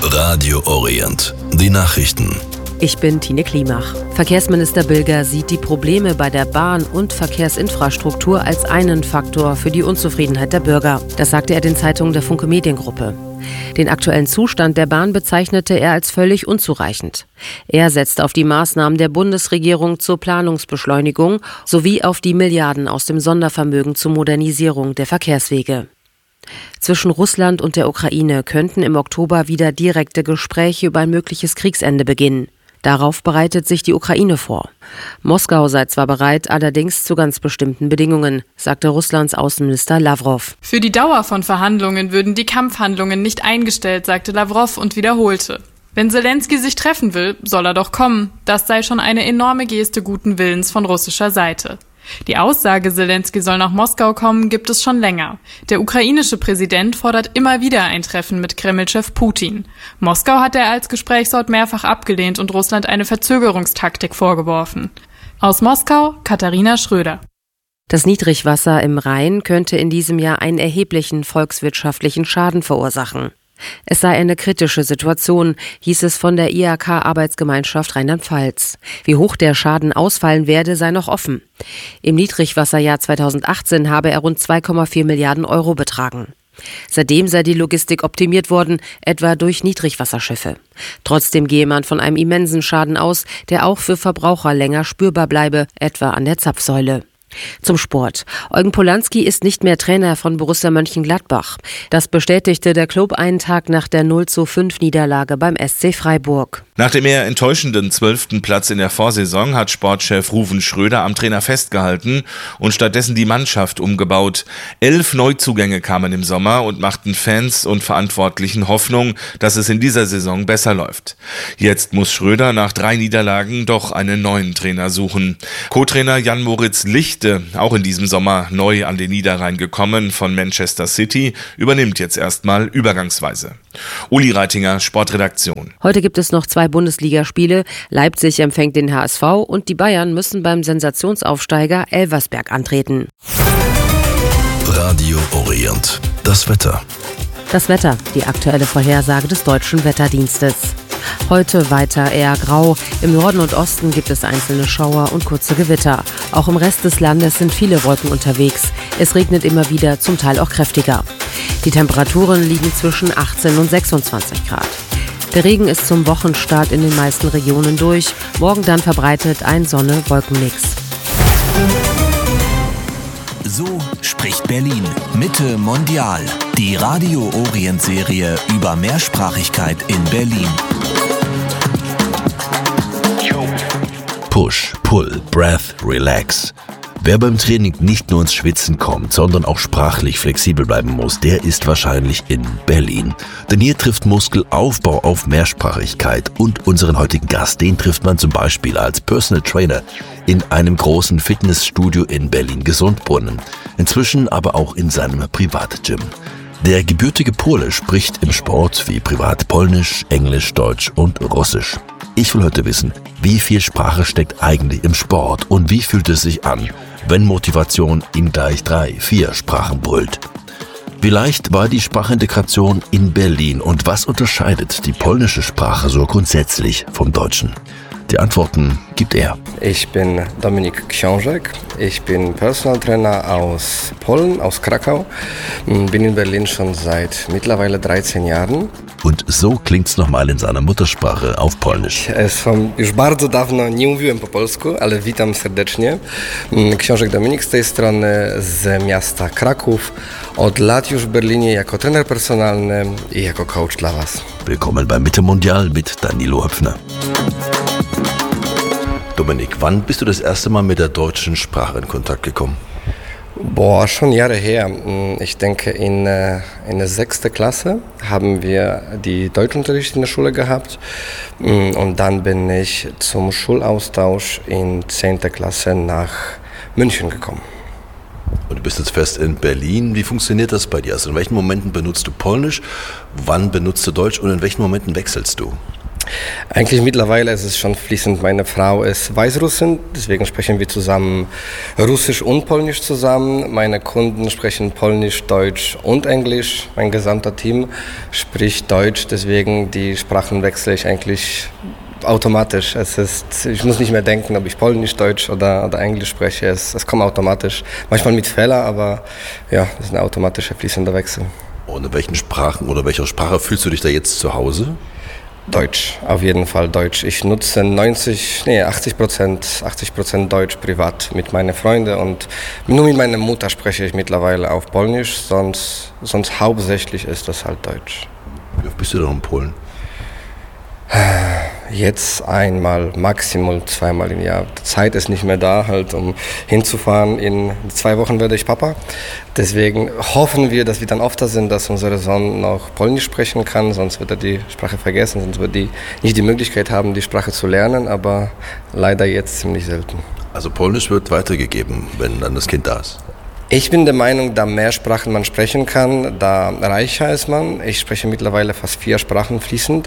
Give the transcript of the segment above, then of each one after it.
Radio Orient. Die Nachrichten. Ich bin Tine Klimach. Verkehrsminister Bilger sieht die Probleme bei der Bahn- und Verkehrsinfrastruktur als einen Faktor für die Unzufriedenheit der Bürger. Das sagte er den Zeitungen der Funke Mediengruppe. Den aktuellen Zustand der Bahn bezeichnete er als völlig unzureichend. Er setzt auf die Maßnahmen der Bundesregierung zur Planungsbeschleunigung sowie auf die Milliarden aus dem Sondervermögen zur Modernisierung der Verkehrswege. Zwischen Russland und der Ukraine könnten im Oktober wieder direkte Gespräche über ein mögliches Kriegsende beginnen. Darauf bereitet sich die Ukraine vor. Moskau sei zwar bereit, allerdings zu ganz bestimmten Bedingungen, sagte Russlands Außenminister Lawrow. Für die Dauer von Verhandlungen würden die Kampfhandlungen nicht eingestellt, sagte Lawrow und wiederholte: Wenn Selenskyj sich treffen will, soll er doch kommen. Das sei schon eine enorme Geste guten Willens von russischer Seite. Die Aussage, Selenskyj soll nach Moskau kommen, gibt es schon länger. Der ukrainische Präsident fordert immer wieder ein Treffen mit Kreml-Chef Putin. Moskau hat er als Gesprächsort mehrfach abgelehnt und Russland eine Verzögerungstaktik vorgeworfen. Aus Moskau, Katharina Schröder. Das Niedrigwasser im Rhein könnte in diesem Jahr einen erheblichen volkswirtschaftlichen Schaden verursachen. Es sei eine kritische Situation, hieß es von der IHK-Arbeitsgemeinschaft Rheinland-Pfalz. Wie hoch der Schaden ausfallen werde, sei noch offen. Im Niedrigwasserjahr 2018 habe er rund 2,4 Milliarden Euro betragen. Seitdem sei die Logistik optimiert worden, etwa durch Niedrigwasserschiffe. Trotzdem gehe man von einem immensen Schaden aus, der auch für Verbraucher länger spürbar bleibe, etwa an der Zapfsäule. Zum Sport. Eugen Polanski ist nicht mehr Trainer von Borussia Mönchengladbach. Das bestätigte der Club einen Tag nach der 0:5 beim SC Freiburg. Nach dem eher enttäuschenden 12. Platz in der Vorsaison hat Sportchef Ruven Schröder am Trainer festgehalten und stattdessen die Mannschaft umgebaut. 11 Neuzugänge kamen im Sommer und machten Fans und Verantwortlichen Hoffnung, dass es in dieser Saison besser läuft. Jetzt muss Schröder nach 3 Niederlagen doch einen neuen Trainer suchen. Co-Trainer Jan-Moritz Lichte, auch in diesem Sommer neu an den Niederrhein gekommen von Manchester City, übernimmt jetzt erstmal übergangsweise. Uli Reitinger, Sportredaktion. Heute gibt es noch 2 Bundesligaspiele. Leipzig empfängt den HSV und die Bayern müssen beim Sensationsaufsteiger Elversberg antreten. Radio Orient. Das Wetter. Das Wetter, die aktuelle Vorhersage des Deutschen Wetterdienstes. Heute weiter eher grau. Im Norden und Osten gibt es einzelne Schauer und kurze Gewitter. Auch im Rest des Landes sind viele Wolken unterwegs. Es regnet immer wieder, zum Teil auch kräftiger. Die Temperaturen liegen zwischen 18 und 26 Grad. Der Regen ist zum Wochenstart in den meisten Regionen durch. Morgen dann verbreitet ein Sonne-Wolken-Mix. So spricht Berlin. Mitte Mondial. Die Radio Orient Serie über Mehrsprachigkeit in Berlin. Push, Pull, Breath, Relax. Wer beim Training nicht nur ins Schwitzen kommt, sondern auch sprachlich flexibel bleiben muss, der ist wahrscheinlich in Berlin. Denn hier trifft Muskelaufbau auf Mehrsprachigkeit. Und unseren heutigen Gast, den trifft man zum Beispiel als Personal Trainer in einem großen Fitnessstudio in Berlin-Gesundbrunnen. Inzwischen aber auch in seinem Privatgym. Der gebürtige Pole spricht im Sport wie privat Polnisch, Englisch, Deutsch und Russisch. Ich will heute wissen, wie viel Sprache steckt eigentlich im Sport und wie fühlt es sich an, wenn Motivation in gleich 3, 4 Sprachen brüllt. Wie leicht war die Sprachintegration in Berlin und was unterscheidet die polnische Sprache so grundsätzlich vom Deutschen? Die Antworten gibt er. Ich bin Dominik Książek. Ich bin Personal Trainer aus Polen, aus Krakau. Bin in Berlin schon seit mittlerweile 13 Jahren. Und so klingt's nochmal in seiner Muttersprache auf Polnisch. Już bardzo dawno nie mówiłem po polsku, ale witam serdecznie. Książek Dominik z tej strony, z miasta Kraków. Od lat już w Berlinie jako trener personalny i jako coach dla Was. Willkommen bei Mitte Mondial mit Danilo Höpfner. Dominik, wann bist du das erste Mal mit der deutschen Sprache in Kontakt gekommen? Schon Jahre her. Ich denke, in der 6. Klasse haben wir die Deutschunterricht in der Schule gehabt. Und dann bin ich zum Schulaustausch in 10. Klasse nach München gekommen. Und du bist jetzt fest in Berlin. Wie funktioniert das bei dir? Also in welchen Momenten benutzt du Polnisch, wann benutzt du Deutsch und in welchen Momenten wechselst du? Eigentlich mittlerweile ist es schon fließend. Meine Frau ist Weißrussin, deswegen sprechen wir zusammen Russisch und Polnisch zusammen. Meine Kunden sprechen Polnisch, Deutsch und Englisch. Mein gesamter Team spricht Deutsch, deswegen die Sprachen wechsle ich eigentlich automatisch. Ich muss nicht mehr denken, ob ich Polnisch, Deutsch oder Englisch spreche. Es kommt automatisch. Manchmal mit Fehler, aber ja, das ist ein automatischer fließender Wechsel. Und in welchen Sprachen oder welcher Sprache fühlst du dich da jetzt zu Hause? Deutsch, auf jeden Fall Deutsch. Ich nutze 80% Deutsch privat mit meinen Freunden und nur mit meiner Mutter spreche ich mittlerweile auf Polnisch, sonst hauptsächlich ist das halt Deutsch. Wie oft bist du denn in Polen? Jetzt einmal, maximal zweimal im Jahr. Die Zeit ist nicht mehr da, halt, um hinzufahren. In 2 Wochen werde ich Papa. Deswegen hoffen wir, dass wir dann öfter sind, dass unser Sohn noch Polnisch sprechen kann. Sonst wird er die Sprache vergessen, sonst wird er nicht die Möglichkeit haben, die Sprache zu lernen. Aber leider jetzt ziemlich selten. Also Polnisch wird weitergegeben, wenn dann das Kind da ist? Ich bin der Meinung, da mehr Sprachen man sprechen kann, da reicher ist man. Ich spreche mittlerweile fast 4 Sprachen fließend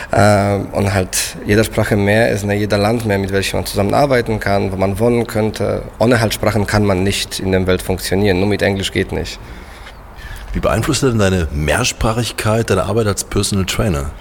und halt jede Sprache mehr ist jeder Land mehr, mit welchem man zusammenarbeiten kann, wo man wohnen könnte. Ohne halt Sprachen kann man nicht in der Welt funktionieren, nur mit Englisch geht nicht. Wie beeinflusst denn deine Mehrsprachigkeit deine Arbeit als Personal Trainer?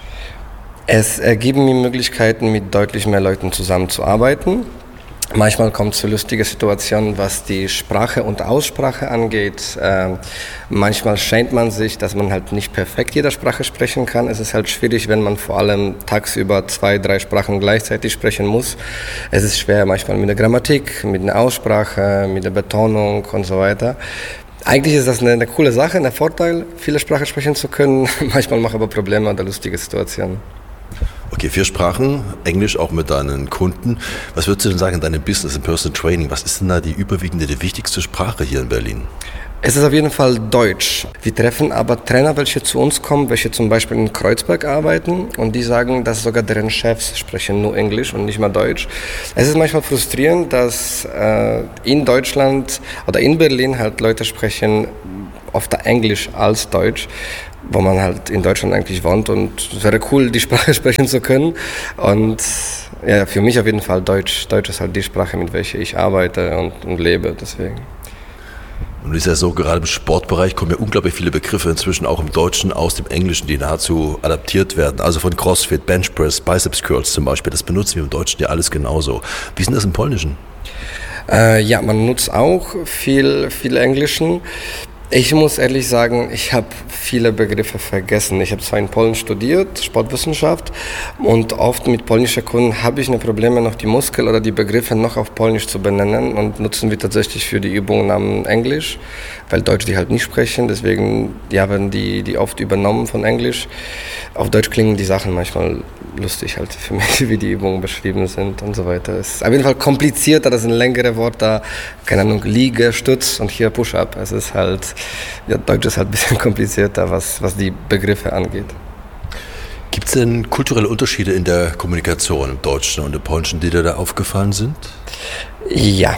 Es ergeben mir Möglichkeiten, mit deutlich mehr Leuten zusammenzuarbeiten. Manchmal kommt es zu lustigen Situationen, was die Sprache und Aussprache angeht. Manchmal schämt man sich, dass man halt nicht perfekt jede Sprache sprechen kann. Es ist halt schwierig, wenn man vor allem tagsüber 2, 3 Sprachen gleichzeitig sprechen muss. Es ist schwer manchmal mit der Grammatik, mit der Aussprache, mit der Betonung und so weiter. Eigentlich ist das eine coole Sache, ein Vorteil, viele Sprachen sprechen zu können. Manchmal macht aber Probleme oder lustige Situationen. Okay, 4 Sprachen, Englisch auch mit deinen Kunden. Was würdest du denn sagen in deinem Business, im Personal Training? Was ist denn da die überwiegende, die wichtigste Sprache hier in Berlin? Es ist auf jeden Fall Deutsch. Wir treffen aber Trainer, welche zu uns kommen, welche zum Beispiel in Kreuzberg arbeiten und die sagen, dass sogar deren Chefs sprechen nur Englisch und nicht mehr Deutsch. Es ist manchmal frustrierend, dass in Deutschland oder in Berlin halt Leute sprechen oft Englisch als Deutsch, wo man halt in Deutschland eigentlich wohnt und es wäre cool, die Sprache sprechen zu können und ja, für mich auf jeden Fall Deutsch. Deutsch ist halt die Sprache, mit welcher ich arbeite und lebe, deswegen. Und es ist ja so, gerade im Sportbereich kommen ja unglaublich viele Begriffe inzwischen auch im Deutschen aus dem Englischen, die nahezu adaptiert werden. Also von Crossfit, Benchpress, Biceps Curls zum Beispiel, das benutzen wir im Deutschen ja alles genauso. Wie ist denn das im Polnischen? Ja, man nutzt auch viel Englischen. Ich muss ehrlich sagen, ich habe viele Begriffe vergessen. Ich habe zwar in Polen studiert, Sportwissenschaft, und oft mit polnischen Kunden habe ich Probleme, noch die Muskeln oder die Begriffe noch auf Polnisch zu benennen und nutzen wir tatsächlich für die Übungen am Englisch, weil Deutsch die halt nicht sprechen, deswegen werden die oft übernommen von Englisch. Auf Deutsch klingen die Sachen manchmal lustig halt für mich, wie die Übungen beschrieben sind und so weiter. Es ist auf jeden Fall komplizierter, das sind längere Worte, keine Ahnung, Liege, Stütz und hier Push-Up. Es ist halt, ja, Deutsch ist halt ein bisschen komplizierter, was die Begriffe angeht. Gibt es denn kulturelle Unterschiede in der Kommunikation im Deutschen und im Polnischen, die dir da aufgefallen sind? Ja,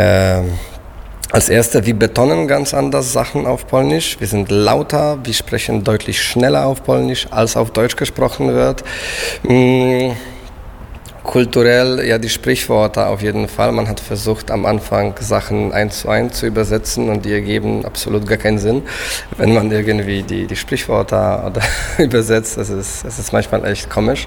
als Erster, wir betonen ganz anders Sachen auf Polnisch. Wir sind lauter, wir sprechen deutlich schneller auf Polnisch, als auf Deutsch gesprochen wird. Kulturell, ja, die Sprichworte auf jeden Fall. Man hat versucht, am Anfang Sachen 1:1 zu übersetzen und die ergeben absolut gar keinen Sinn, wenn man irgendwie die Sprichworte oder übersetzt. Das ist manchmal echt komisch.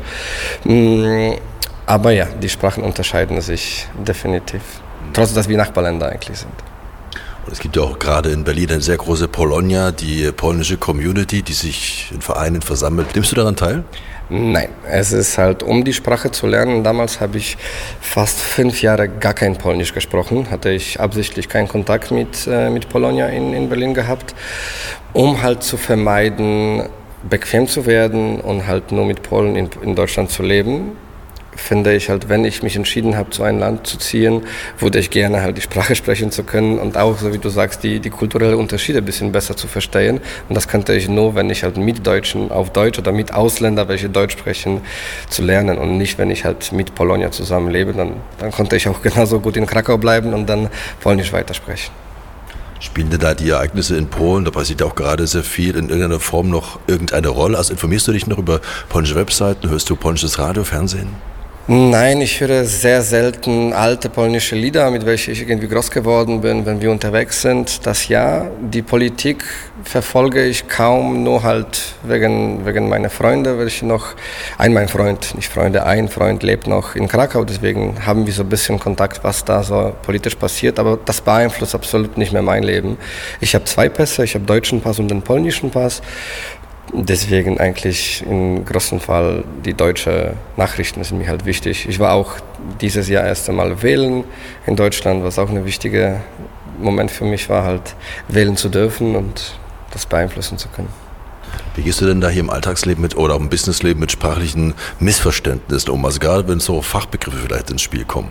Aber ja, die Sprachen unterscheiden sich definitiv. Trotz, dass wir Nachbarländer eigentlich sind. Und es gibt ja auch gerade in Berlin eine sehr große Polonia, die polnische Community, die sich in Vereinen versammelt. Nimmst du daran teil? Nein, es ist halt, um die Sprache zu lernen. Damals habe ich fast 5 Jahre gar kein Polnisch gesprochen. Hatte ich absichtlich keinen Kontakt mit Polonia in Berlin gehabt, um halt zu vermeiden, bequem zu werden und halt nur mit Polen in Deutschland zu leben. Finde ich halt, wenn ich mich entschieden habe, zu einem Land zu ziehen, würde ich gerne halt die Sprache sprechen zu können und auch, so wie du sagst, die kulturellen Unterschiede ein bisschen besser zu verstehen. Und das könnte ich nur, wenn ich halt mit Deutschen auf Deutsch oder mit Ausländern, welche Deutsch sprechen, zu lernen und nicht, wenn ich halt mit Polonia zusammenlebe. Dann konnte ich auch genauso gut in Krakau bleiben und dann Polnisch weitersprechen. Spielen denn da die Ereignisse in Polen, da passiert ja auch gerade sehr viel, in irgendeiner Form noch irgendeine Rolle? Also informierst du dich noch über polnische Webseiten, hörst du polnisches Radio, Fernsehen? Nein, ich höre sehr selten alte polnische Lieder, mit welchen ich irgendwie groß geworden bin, wenn wir unterwegs sind. Das ja, die Politik verfolge ich kaum, nur halt wegen meiner Freunde, welche noch, ein Freund lebt noch in Krakau, deswegen haben wir so ein bisschen Kontakt, was da so politisch passiert, aber das beeinflusst absolut nicht mehr mein Leben. Ich habe 2 Pässe, ich habe deutschen Pass und den polnischen Pass. Deswegen eigentlich im großen Fall die deutschen Nachrichten sind mir halt wichtig. Ich war auch dieses Jahr erst einmal wählen in Deutschland, was auch ein wichtiger Moment für mich war, halt wählen zu dürfen und das beeinflussen zu können. Wie gehst du denn da hier im Alltagsleben mit oder auch im Businessleben mit sprachlichen Missverständnissen um? Also gerade wenn so Fachbegriffe vielleicht ins Spiel kommen.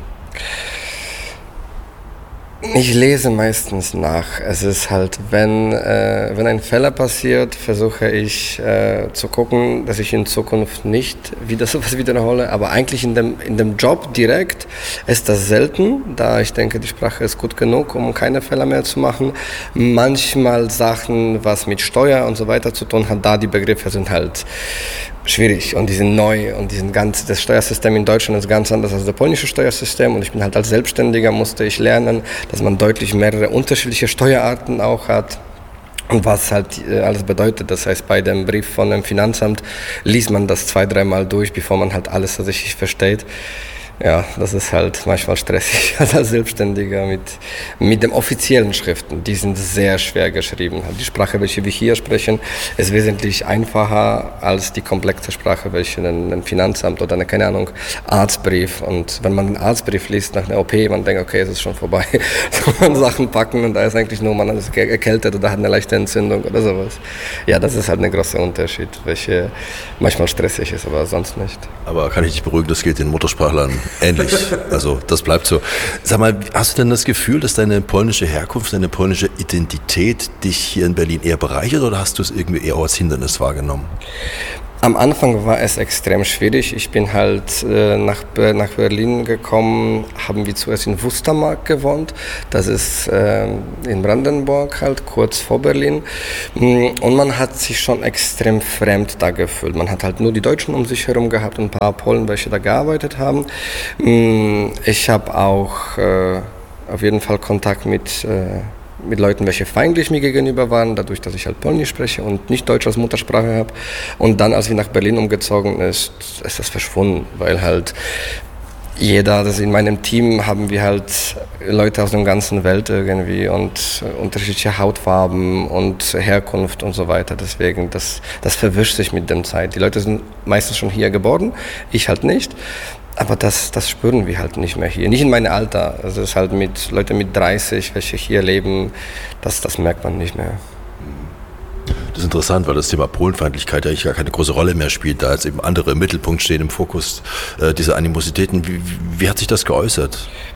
Ich lese meistens nach. Es ist halt, wenn ein Fehler passiert, versuche ich zu gucken, dass ich in Zukunft nicht wieder sowas wiederhole. Aber eigentlich in dem Job direkt ist das selten, da ich denke, die Sprache ist gut genug, um keine Fehler mehr zu machen. Manchmal Sachen, was mit Steuer und so weiter zu tun hat, da die Begriffe sind halt schwierig und die sind neu und das Steuersystem in Deutschland ist ganz anders als das polnische Steuersystem und ich bin halt als Selbstständiger, musste ich lernen, dass man deutlich mehrere unterschiedliche Steuerarten auch hat und was halt alles bedeutet. Das heißt, bei dem Brief von dem Finanzamt liest man das 2-3 Mal durch, bevor man halt alles tatsächlich versteht. Ja, das ist halt manchmal stressig als Selbstständiger mit den offiziellen Schriften. Die sind sehr schwer geschrieben. Die Sprache, welche wir hier sprechen, ist wesentlich einfacher als die komplexe Sprache, welche ein Finanzamt oder keine Ahnung, Arztbrief. Und wenn man einen Arztbrief liest nach einer OP, man denkt, okay, es ist schon vorbei. So man Sachen packen und da ist eigentlich nur, man ist erkältet oder hat eine leichte Entzündung oder sowas. Ja, das ist halt ein großer Unterschied, welche manchmal stressig ist, aber sonst nicht. Aber kann ich dich beruhigen, das geht den Muttersprachlern ähnlich. Also das bleibt so. Sag mal, hast du denn das Gefühl, dass deine polnische Herkunft, deine polnische Identität dich hier in Berlin eher bereichert oder hast du es irgendwie eher als Hindernis wahrgenommen? Am Anfang war es extrem schwierig. Ich bin halt nach Berlin gekommen, haben wir zuerst in Wustermark gewohnt. Das ist in Brandenburg halt, kurz vor Berlin. Und man hat sich schon extrem fremd da gefühlt. Man hat halt nur die Deutschen um sich herum gehabt und ein paar Polen, welche da gearbeitet haben. Ich habe auch auf jeden Fall Kontakt mit Leuten, welche feindlich mir gegenüber waren, dadurch, dass ich halt Polnisch spreche und nicht Deutsch als Muttersprache habe. Und dann, als wir nach Berlin umgezogen ist das verschwunden, weil halt in meinem Team haben wir halt Leute aus der ganzen Welt irgendwie und unterschiedliche Hautfarben und Herkunft und so weiter. Deswegen, das verwischt sich mit der Zeit. Die Leute sind meistens schon hier geboren, ich halt nicht. Aber das spüren wir halt nicht mehr hier. Nicht in meinem Alter. Also es ist halt mit Leuten mit 30, welche hier leben, das merkt man nicht mehr. Das ist interessant, weil das Thema Polenfeindlichkeit eigentlich gar keine große Rolle mehr spielt, da jetzt eben andere im Mittelpunkt stehen, im Fokus dieser Animositäten. Wie hat sich das geäußert?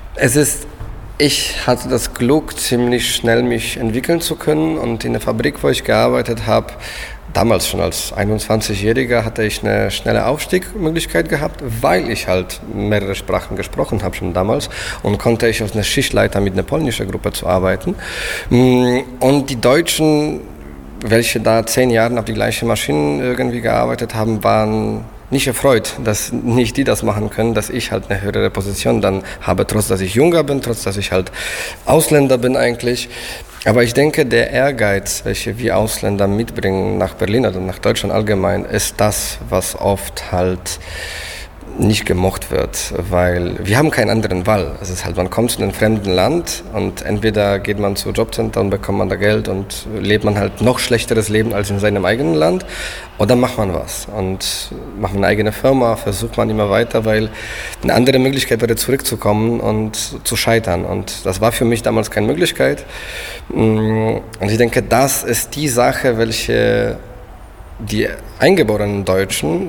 Ich hatte das Glück, ziemlich schnell mich entwickeln zu können und in der Fabrik, wo ich gearbeitet habe, damals schon als 21-Jähriger hatte ich eine schnelle Aufstiegsmöglichkeit gehabt, weil ich halt mehrere Sprachen gesprochen habe schon damals und konnte ich als eine Schichtleiter mit einer polnischen Gruppe zu arbeiten. Und die Deutschen, welche da 10 Jahre auf die gleiche Maschine irgendwie gearbeitet haben, waren nicht erfreut, dass nicht die das machen können, dass ich halt eine höhere Position dann habe, trotz dass ich jünger bin, trotz dass ich halt Ausländer bin eigentlich. Aber ich denke, der Ehrgeiz, welche wir Ausländer mitbringen nach Berlin oder nach Deutschland allgemein, ist das, was oft halt nicht gemocht wird, weil wir haben keinen anderen Wahl. Es ist halt, man kommt zu einem fremden Land und entweder geht man zu Jobcenter und bekommt man da Geld und lebt man halt noch schlechteres Leben als in seinem eigenen Land oder macht man was und macht eine eigene Firma, versucht man immer weiter, weil eine andere Möglichkeit wäre zurückzukommen und zu scheitern und das war für mich damals keine Möglichkeit und ich denke, das ist die Sache, welche die eingeborenen Deutschen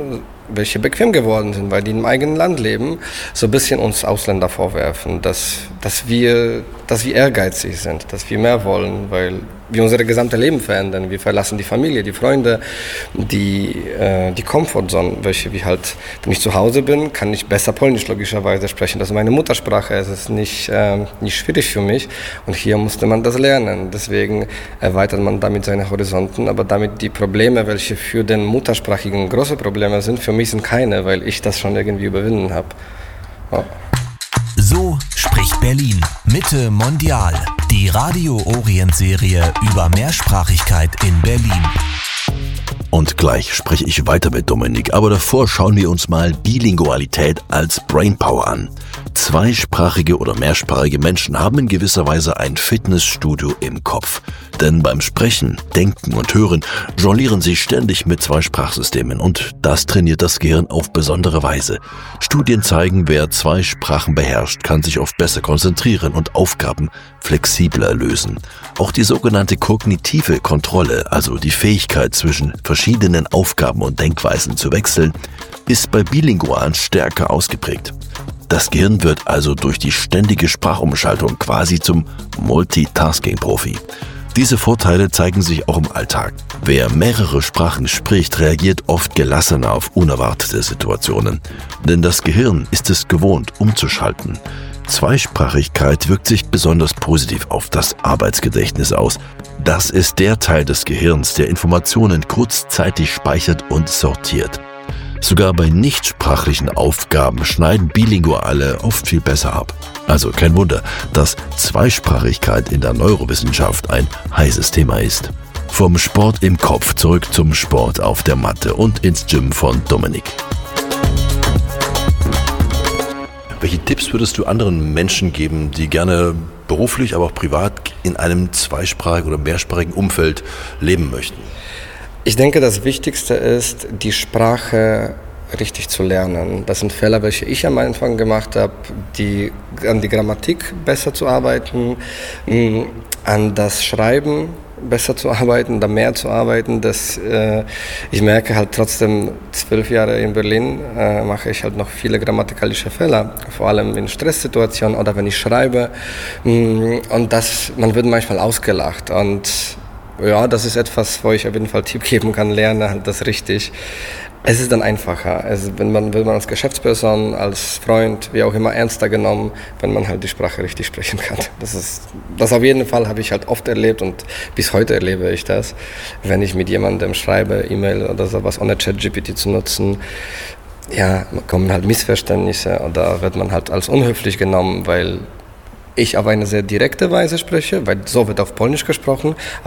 welche bequem geworden sind, weil die im eigenen Land leben, so ein bisschen uns Ausländer vorwerfen, dass wir ehrgeizig sind, dass wir mehr wollen, weil wir unser gesamtes Leben verändern. Wir verlassen die Familie, die Freunde, die Comfortzone, welche wir halt, wenn ich zu Hause bin, kann ich besser Polnisch logischerweise sprechen. Das ist meine Muttersprache, es ist nicht schwierig für mich und hier musste man das lernen. Deswegen erweitert man damit seine Horizonten, aber damit die Probleme, welche für den Muttersprachigen große Probleme sind, für mich sind keine, weil ich das schon irgendwie überwinden habe. Ja. So spricht Berlin. Mitte Mondial. Die Radio Orient-Serie über Mehrsprachigkeit in Berlin. Und gleich spreche ich weiter mit Dominik, aber davor schauen wir uns mal Bilingualität als Brainpower an. Zweisprachige oder mehrsprachige Menschen haben in gewisser Weise ein Fitnessstudio im Kopf. Denn beim Sprechen, Denken und Hören jonglieren sie ständig mit zwei Sprachsystemen und das trainiert das Gehirn auf besondere Weise. Studien zeigen, wer zwei Sprachen beherrscht, kann sich oft besser konzentrieren und Aufgaben flexibler lösen. Auch die sogenannte kognitive Kontrolle, also die Fähigkeit zwischen verschiedenen Aufgaben und Denkweisen zu wechseln, ist bei Bilingualen stärker ausgeprägt. Das Gehirn wird also durch die ständige Sprachumschaltung quasi zum Multitasking-Profi. Diese Vorteile zeigen sich auch im Alltag. Wer mehrere Sprachen spricht, reagiert oft gelassener auf unerwartete Situationen. Denn das Gehirn ist es gewohnt, umzuschalten. Zweisprachigkeit wirkt sich besonders positiv auf das Arbeitsgedächtnis aus. Das ist der Teil des Gehirns, der Informationen kurzzeitig speichert und sortiert. Sogar bei nichtsprachlichen Aufgaben schneiden Bilinguale oft viel besser ab. Also kein Wunder, dass Zweisprachigkeit in der Neurowissenschaft ein heißes Thema ist. Vom Sport im Kopf zurück zum Sport auf der Matte und ins Gym von Dominik. Welche Tipps würdest du anderen Menschen geben, die gerne beruflich, aber auch privat in einem zweisprachigen oder mehrsprachigen Umfeld leben möchten? Ich denke, das Wichtigste ist, die Sprache richtig zu lernen. Das sind Fehler, welche ich am Anfang gemacht habe, an die Grammatik besser zu arbeiten, an das Schreiben besser zu arbeiten, da mehr zu arbeiten. Ich merke halt trotzdem, 12 Jahre in Berlin mache ich halt noch viele grammatikalische Fehler, vor allem in Stresssituationen oder wenn ich schreibe. Und man wird manchmal ausgelacht und ja, das ist etwas, wo ich auf jeden Fall Tipp geben kann, lerne halt das richtig. Es ist dann einfacher. Wenn man als Geschäftsperson, als Freund, wie auch immer, ernster genommen, wenn man halt die Sprache richtig sprechen kann. Das auf jeden Fall habe ich halt oft erlebt und bis heute erlebe ich das. Wenn ich mit jemandem schreibe, E-Mail oder sowas, ohne ChatGPT zu nutzen, ja, kommen halt Missverständnisse oder wird man halt als unhöflich genommen, weil ich auf eine sehr direkte Weise spreche, weil so wird auf Polnisch gesprochen.